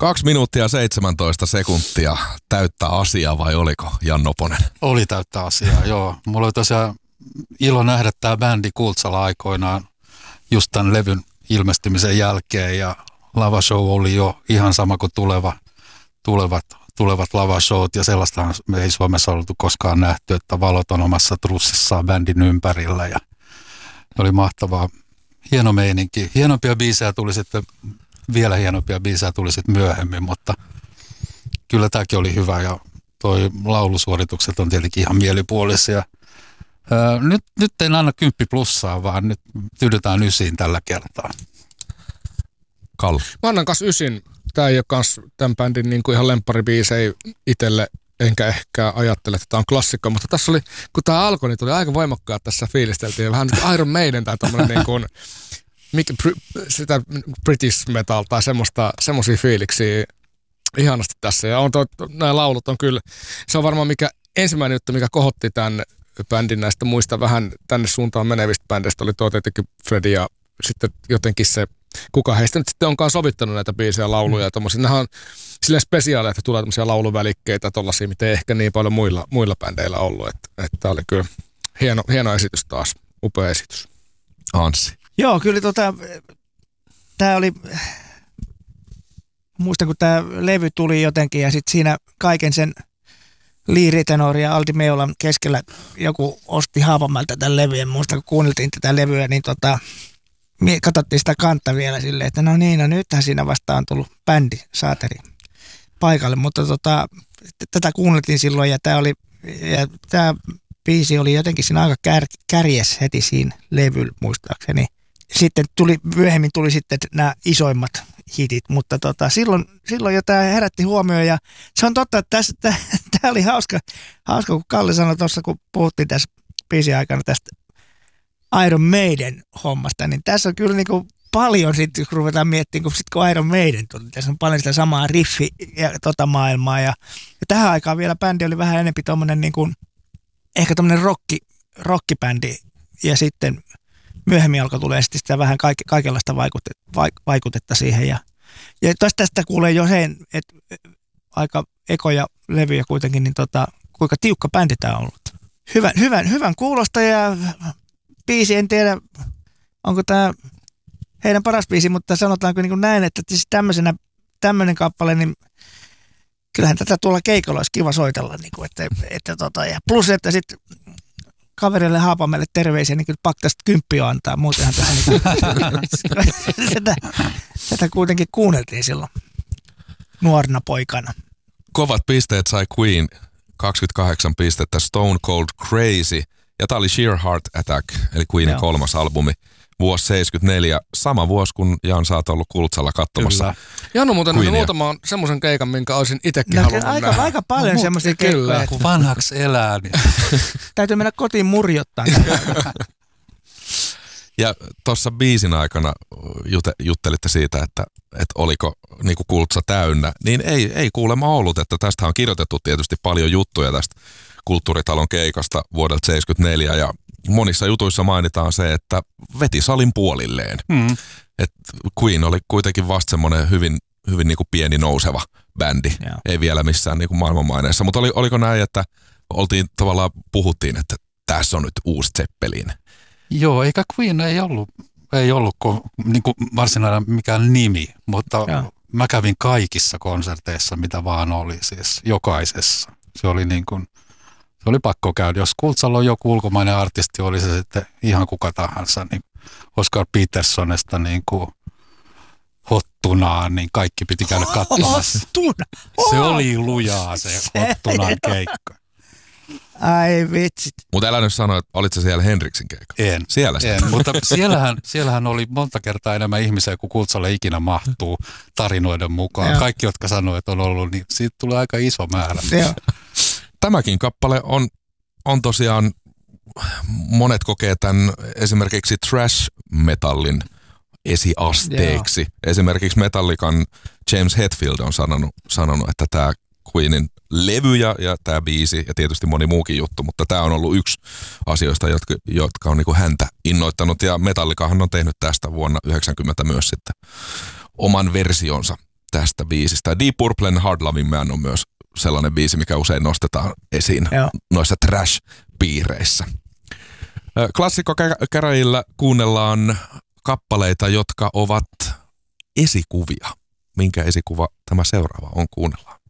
2 minuuttia 17 sekuntia täyttä asiaa vai oliko, Jan Noponen? Oli täyttä asiaa, joo. Mulla oli tosiaan ilo nähdä tämä bändi Kultsalla aikoinaan just tämän levyn ilmestymisen jälkeen ja lavashow oli jo ihan sama kuin tulevat lavashowt ja sellaistahan me ei Suomessa ollut koskaan nähty, että valot on omassa trussissaan bändin ympärillä ja oli mahtavaa. Hieno meininki. Hienompia biisejä tuli sitten, vielä hienompia biisejä tuli sitten myöhemmin, mutta kyllä tämäkin oli hyvä ja toi laulusuoritukset on tietenkin ihan mielipuolisia. Nyt en anna 10 plussaa, vaan nyt tyydytään 9 tällä kertaa. Kalle. Mä annan kanssa 9. Tää ei ole kans tämän bändin niin kuin ihan lempparibiisejä itselle, enkä ehkä ajattele, että tämä on klassikko, mutta tässä oli, kun tämä alkoi, niin tuli aika voimakkaat tässä fiilisteltiin. Vähän niin kuin Iron Maiden tai tommoinen niin kuin, sitä British metal tai semmoisia fiiliksiä ihanasti tässä. Ja nämä laulut on kyllä, se on varmaan ensimmäinen juttu, mikä kohotti tämän bändin näistä muista vähän tänne suuntaan menevistä bändeistä, oli tietenkin Freddy ja sitten jotenkin se, kuka heistä nyt sitten onkaan sovittanut näitä biisejä, lauluja ja tommosia. Nämä on silleen spesiaaleja, että tulee tämmöisiä lauluvälikkeitä tollaisia, mitä ei ehkä niin paljon muilla bändeillä ollut. Että tää oli kyllä hieno esitys taas, upea esitys. Anssi. Joo, kyllä tää oli, muistan kun tää levy tuli jotenkin ja sitten siinä kaiken sen Lee Ritenour ja Aldi Meolan keskellä joku osti Haapamäeltä tämän levyn. Muistan kun kuunneltiin tätä levyä, niin katsottiin sitä kantta vielä silleen, että no nythän siinä vasta on tullut bändi, saateri paikalle, mutta tätä kuunneltiin silloin ja tämä biisi oli jotenkin siinä aika kärjes heti siinä levyllä muistaakseni. Sitten myöhemmin tuli sitten nämä isoimmat hitit, mutta silloin jo tämä herätti huomioon ja se on totta, että tämä oli hauska kun Kalle sanoi tuossa, kun puhuttiin tässä biisin aikana tästä Iron Maiden hommasta, niin tässä on kyllä niinku paljon sitten, kun ruvetaan miettimään, kun Iron Maiden tuli, tässä on paljon sitä samaa riffi ja maailmaa ja tähän aikaan vielä bändi oli vähän enemmän tommonen niinku, ehkä tommonen rockibändi ja sitten myöhemmin alkoi tulee sitten sitä vähän kaikenlaista vaikutetta siihen ja tästä kuulee jo sen, että aika ekoja levyjä kuitenkin, niin kuinka tiukka bändi tämä on ollut. Hyvän kuulosta ja biisi, en tiedä, onko tämä heidän paras biisi, mutta sanotaanko niin kuin näin, että siis tämmöinen kappale, niin kyllähän tätä tuolla keikolla olisi kiva soitella. Niin kuin, ja plus, että sitten kaverille Haapamäelle terveisiä, niin kyllä pakko tästä 10 antaa. Muutenhan tässä niin tätä kuitenkin kuunneltiin silloin nuorena poikana. Kovat pisteet sai Queen, 28 pistettä, Stone Cold Crazy. Ja tämä oli Sheer Heart Attack, eli Queenin 3. albumi, vuosi 74, sama vuosi kun Jan sä oot ollut Kultsalla katsomassa. Kyllä. Jan on muuten muutamaan semmoisen keikan, minkä olisin itsekin halunnut nähdä. Aika paljon semmoisia keikkoja. Kun vanhaksi elää, niin täytyy mennä kotiin murjottaa. Ja tuossa biisin aikana juttelitte siitä, että oliko niinku Kultsa täynnä, niin ei kuulemma ollut, että tästä on kirjoitettu tietysti paljon juttuja tästä Kulttuuritalon keikasta vuodelta 1974 ja monissa jutuissa mainitaan se, että veti salin puolilleen. Et Queen oli kuitenkin vasta semmoinen hyvin niinku pieni nouseva bändi, ei vielä missään niinku maailmanmaineessa, mutta oliko näin, että puhuttiin, että tässä on nyt uusi Zeppelin? Joo, eikä Queen ei ollut niinku varsinainen mikään nimi, mutta mä kävin kaikissa konserteissa, mitä vaan oli, siis jokaisessa. Se oli pakko käydä. Jos Kultsalla on joku ulkomainen artisti, oli se sitten ihan kuka tahansa, niin Oscar Petersonesta niin kuin Hottunaan, niin kaikki piti käydä katsomassa. Se oli lujaa se Hottunan keikka. Ai vitsit. Mutta älä nyt sano, että olitko siellä Henriksin keikalla? En. Siellä mutta siellähän oli monta kertaa enemmän ihmisiä kuin Kultsalle ikinä mahtuu tarinoiden mukaan. Kaikki, jotka sanoivat, että on ollut, niin siitä tulee aika iso määrä. Tämäkin kappale on tosiaan, monet kokee tämän esimerkiksi thrash-metallin esiasteeksi. Esimerkiksi Metallican James Hetfield on sanonut, että tämä Queenin levy ja tämä biisi ja tietysti moni muukin juttu, mutta tämä on ollut yksi asioista, jotka on niinku häntä innoittanut ja Metallicahan on tehnyt tästä vuonna 1990 myös sitten oman versionsa. tästä biisistä. Deep Purplen Hard Lovin Man on myös sellainen biisi, mikä usein nostetaan esiin noissa trash-piireissä. Klassikkokäräjillä kuunnellaan kappaleita, jotka ovat esikuvia. Minkä esikuva tämä seuraava on, kuunnellaan.